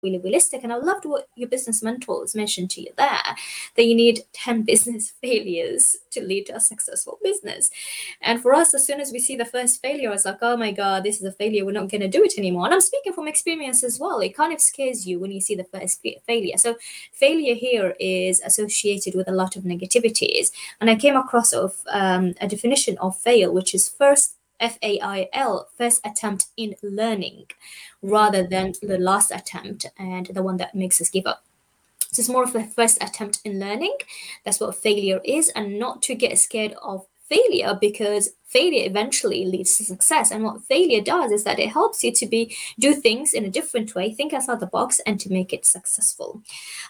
really realistic. And I loved what your business mentors mentioned to you there, that you need 10 business failures to lead to a successful business. And for us, as soon as we see the first failure, it's like, oh my God, this is a failure. We're not going to do it anymore. And I'm speaking from experience as well. It kind of scares you when you see the first failure. So failure here is associated with a lot of negativities. And I came across a definition of fail, which is FAIL, first attempt in learning, rather than the last attempt and the one that makes us give up. So it's more of a first attempt in learning. That's what failure is, and not to get scared of failure, because failure eventually leads to success. And what failure does is that it helps you to do things in a different way, think outside the box, and to make it successful.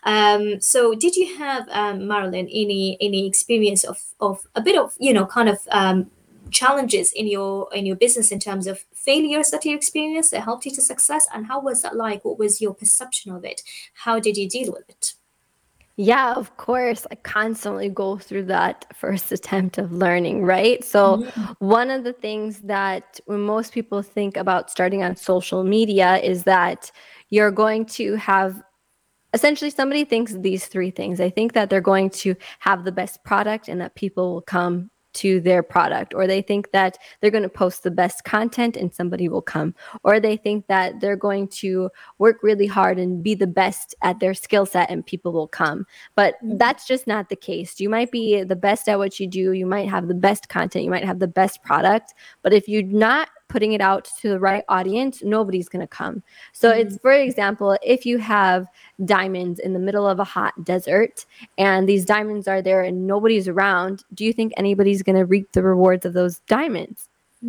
So did you have, Marilyn, any experience of a bit of, kind of challenges in your business in terms of failures that you experienced that helped you to success? And how was that like? What was your perception of it? How did you deal with it? Yeah, of course. I constantly go through that first attempt of learning, right? So, one of the things that when most people think about starting on social media is that you're going to have essentially somebody thinks these three things. They think that they're going to have the best product and that people will come to their product, or they think that they're going to post the best content and somebody will come, or they think that they're going to work really hard and be the best at their skill set and people will come. But that's just not the case. You might be the best at what you do, you might have the best content, you might have the best product, but if you're not putting it out to the right audience, nobody's going to come. So it's, for example, if you have diamonds in the middle of a hot desert and these diamonds are there and nobody's around, do you think anybody's going to reap the rewards of those diamonds?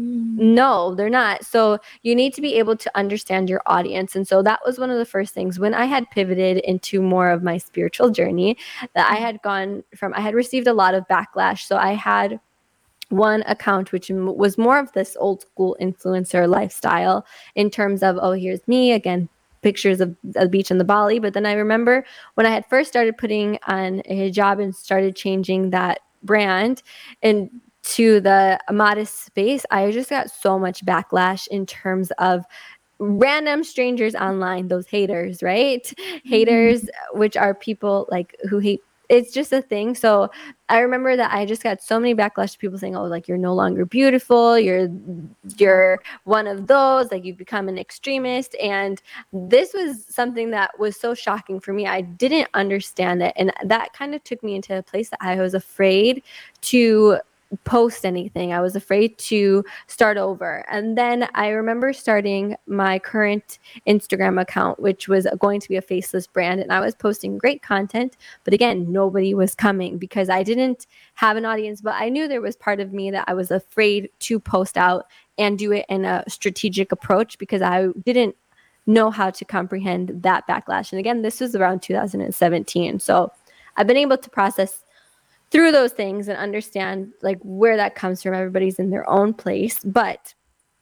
No, they're not. So you need to be able to understand your audience. And so that was one of the first things when I had pivoted into more of my spiritual journey, that I had received a lot of backlash. So I had one account which was more of this old school influencer lifestyle in terms of, oh, here's me again, pictures of the beach in the Bali. But then I remember when I had first started putting on a hijab and started changing that brand and to the modest space, I just got so much backlash in terms of random strangers online, those haters, right? Haters, which are people like who hate. It's just a thing. So I remember that I just got so many backlash to people saying, oh, like, you're no longer beautiful, you're one of those, like, you've become an extremist. And this was something that was so shocking for me. I didn't understand it, and that kind of took me into a place that I was afraid to post anything. I was afraid to start over. And then I remember starting my current Instagram account, which was going to be a faceless brand. And I was posting great content, but again, nobody was coming because I didn't have an audience. But I knew there was part of me that I was afraid to post out and do it in a strategic approach because I didn't know how to comprehend that backlash. And again, this was around 2017. So I've been able to process through those things and understand like where that comes from. Everybody's in their own place, but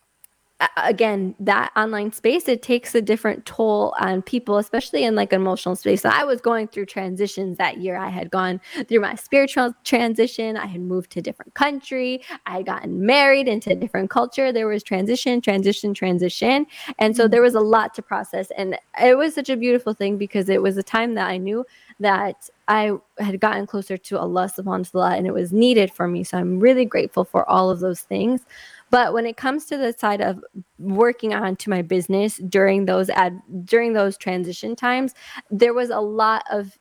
again, that online space, it takes a different toll on people, especially in like emotional space. So I was going through transitions that year. I had gone through my spiritual transition. I had moved to a different country. I had gotten married into a different culture. There was transition. And so there was a lot to process. And it was such a beautiful thing because it was a time that I knew that I had gotten closer to Allah subhanahu wa ta'ala and it was needed for me. So I'm really grateful for all of those things. But when it comes to the side of working on to my business during those transition times, there was a lot of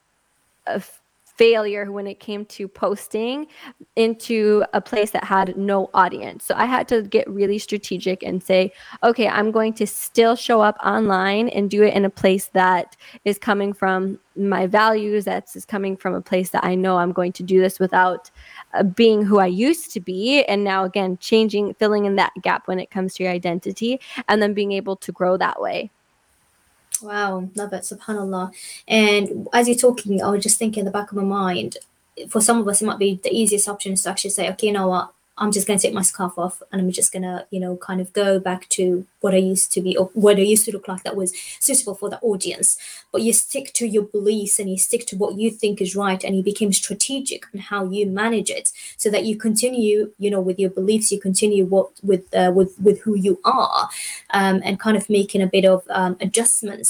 failure when it came to posting into a place that had no audience. So I had to get really strategic and say, okay, I'm going to still show up online and do it in a place that is coming from my values, that's coming from a place that I know I'm going to do this without being who I used to be. And now again, filling in that gap when it comes to your identity and then being able to grow that way. Wow, love it, subhanallah. And as you're talking, I was just thinking in the back of my mind, for some of us, it might be the easiest option is to actually say, okay, you know what, I'm just going to take my scarf off and I'm just going to, kind of go back to what I used to be or what I used to look like that was suitable for the audience. But you stick to your beliefs and you stick to what you think is right and you become strategic on how you manage it so that you continue, with your beliefs, you continue with who you are and kind of making a bit of adjustments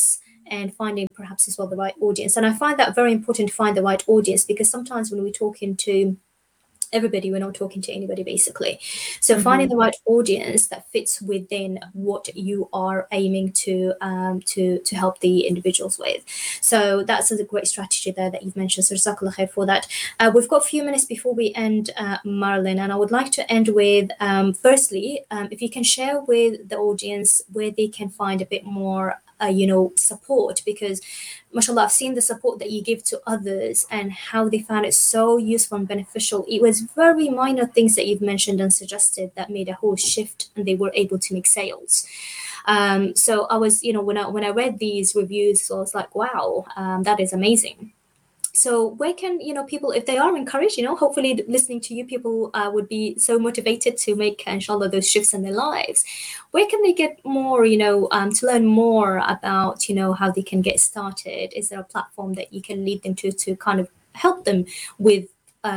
and finding perhaps as well the right audience. And I find that very important to find the right audience, because sometimes when we're talking to everybody, we're not talking to anybody basically. So finding the right audience that fits within what you are aiming to help the individuals with. So that's a great strategy there that you've mentioned. So Jazakallah khair for that. We've got a few minutes before we end, Marilyn, and I would like to end with firstly, if you can share with the audience where they can find a bit more support, because mashallah, I've seen the support that you give to others and how they found it so useful and beneficial. It was very minor things that you've mentioned and suggested that made a whole shift, and they were able to make sales. So I was, when I read these reviews, I was like, wow, that is amazing. So where can people, if they are encouraged, hopefully listening to you, people would be so motivated to make inshallah those shifts in their lives. Where can they get more, to learn more about how they can get started? Is there a platform that you can lead them to kind of help them with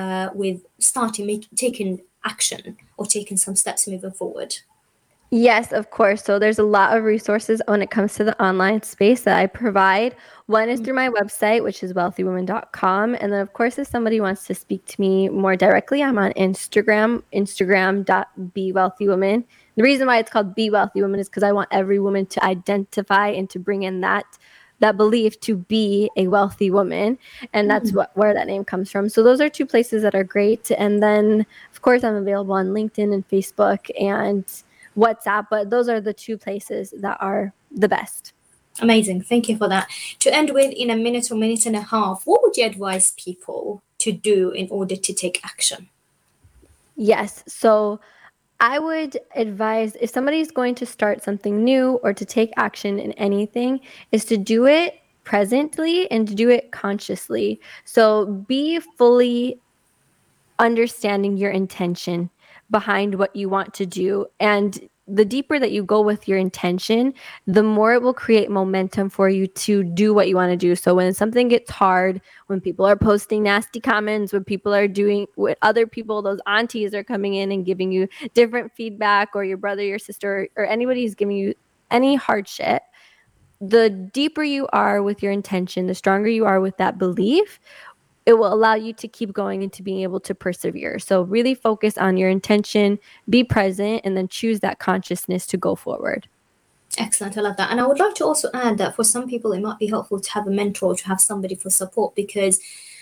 taking action or taking some steps moving forward? Yes, of course. So there's a lot of resources when it comes to the online space that I provide. One is through my website, which is wealthywoman.com. And then, of course, if somebody wants to speak to me more directly, I'm on instagram.bewealthywoman. The reason why it's called Be Wealthy Woman is because I want every woman to identify and to bring in that belief to be a wealthy woman. And that's where that name comes from. So those are two places that are great. And then, of course, I'm available on LinkedIn and Facebook and WhatsApp, but those are the two places that are the best. Amazing. Thank you for that. To end with, in a minute or minute and a half, what would you advise people to do in order to take action? Yes. So I would advise, if somebody's going to start something new or to take action in anything, is to do it presently and to do it consciously. So be fully understanding your intention behind what you want to do. And the deeper that you go with your intention, the more it will create momentum for you to do what you want to do. So when something gets hard, when people are posting nasty comments, when people are doing with other people, those aunties are coming in and giving you different feedback, or your brother, your sister, or anybody who's giving you any hardship, the deeper you are with your intention, the stronger you are with that belief, it will allow you to keep going and to being able to persevere. So really focus on your intention, be present, and then choose that consciousness to go forward. Excellent. I love that. And I would like to also add that for some people, it might be helpful to have a mentor, to have somebody for support, because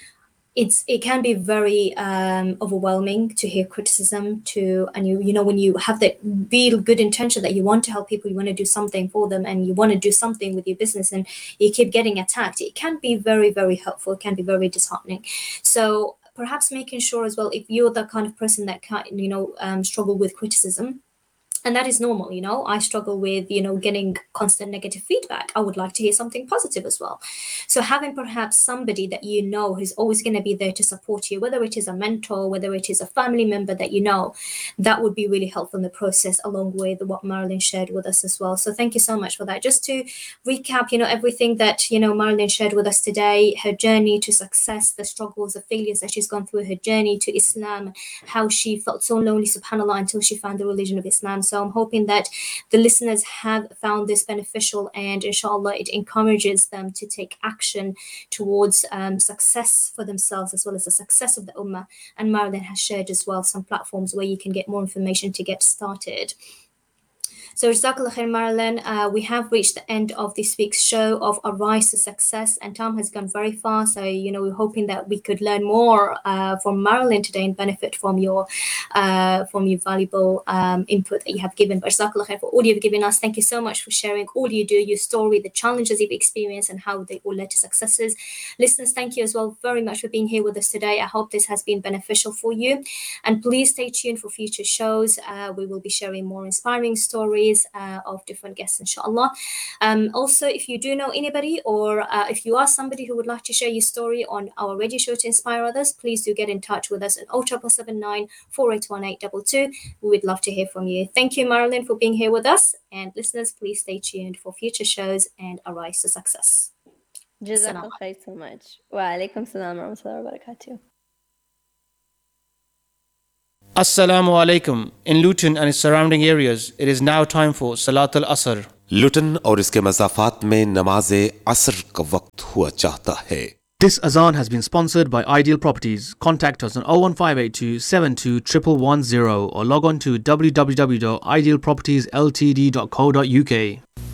it can be very overwhelming to hear criticism and when you have that real good intention that you want to help people, you want to do something for them, and you want to do something with your business, and you keep getting attacked, it can be very, very helpful. It can be very disheartening. So perhaps making sure as well, if you're the kind of person that can struggle with criticism, and that is normal. I struggle with getting constant negative feedback. I would like to hear something positive as well. So having perhaps somebody that who's always going to be there to support you, whether it is a mentor, whether it is a family member that that would be really helpful in the process, along with what Marilyn shared with us as well. So thank you so much for that. Just to recap, everything that Marilyn shared with us today, her journey to success, the struggles, the failures that she's gone through, her journey to Islam, how she felt so lonely, subhanallah, until she found the religion of Islam. So I'm hoping that the listeners have found this beneficial, and inshallah it encourages them to take action towards success for themselves, as well as the success of the ummah. And Marilyn has shared as well some platforms where you can get more information to get started. So Jazakallah khair, Marilyn. We have reached the end of this week's show of Arise to Success, and time has gone very fast. So we're hoping that we could learn more from Marilyn today and benefit from your valuable input that you have given. But Jazakallah khair for all you've given us. Thank you so much for sharing all you do, your story, the challenges you've experienced, and how they all led to successes. Listeners, thank you as well very much for being here with us today. I hope this has been beneficial for you, and please stay tuned for future shows. We will be sharing more inspiring stories of different guests, inshallah. Also, if you do know anybody, or if you are somebody who would like to share your story on our radio show to inspire others, please do get in touch with us at 0779 481822. We would love to hear from you. Thank you, Marilyn, for being here with us, and listeners, please stay tuned for future shows and Arise to Success. Jazakallah khair so much. Wa alaikum salam wa rahmatullahi wa barakatuh. Assalamu alaikum. In Luton and its surrounding areas, it is now time for Salat al-Asr. लुटन और इसके मज़ाफ़ात में नमाज असर का वक्त हुआ चाहता है। This azan has been sponsored by Ideal Properties. Contact us on 01582 72 1110 or log on to www.idealpropertiesltd.co.uk.